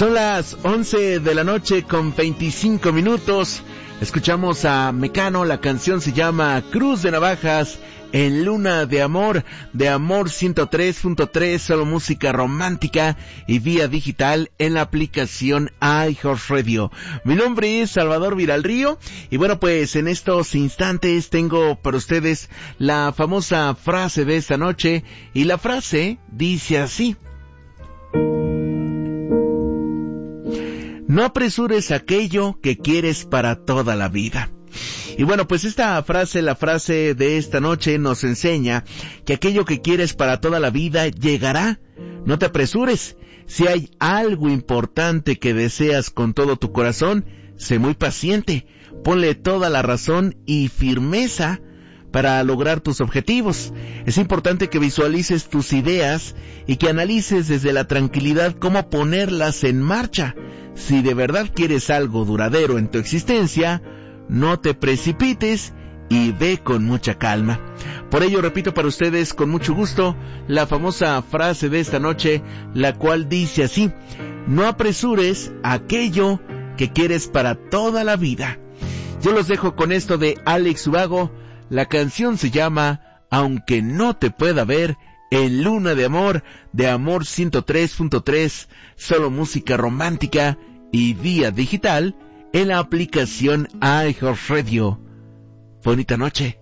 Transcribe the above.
Son las 11 de la noche con 25 minutos. Escuchamos a Mecano, la canción se llama Cruz de Navajas en Luna de Amor 103.3, solo música romántica y vía digital en la aplicación iHeartRadio. Mi nombre es Salvador Viralrío y bueno, pues en estos instantes tengo para ustedes la famosa frase de esta noche y la frase dice así: no apresures aquello que quieres para toda la vida. Y bueno, pues esta frase, la frase de esta noche nos enseña que aquello que quieres para toda la vida llegará. No te apresures. Si hay algo importante que deseas con todo tu corazón, sé muy paciente. Ponle toda la razón y firmeza para lograr tus objetivos. Es importante que visualices tus ideas y que analices desde la tranquilidad cómo ponerlas en marcha. Si de verdad quieres algo duradero en tu existencia, no te precipites y ve con mucha calma. Por ello repito para ustedes con mucho gusto la famosa frase de esta noche, la cual dice así: no apresures aquello que quieres para toda la vida. Yo los dejo con esto de Alex Ubago. La canción se llama Aunque no te pueda ver, en Luna de Amor 103.3, solo música romántica y vía digital en la aplicación iHeartRadio. Bonita noche.